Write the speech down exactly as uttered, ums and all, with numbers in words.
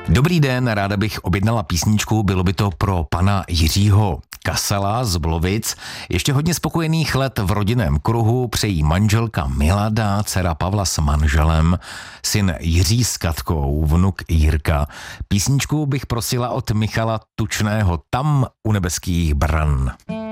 Dobrý den, ráda bych objednala písničku, bylo by to pro pana Jiřího Kasala z Blovic. Ještě hodně spokojených let v rodinném kruhu přejí manželka Milada, dcera Pavla s manželem, syn Jiří s Katkou, vnuk Jirka. Písničku bych prosila od Michala Tučného Tam u nebeských bran.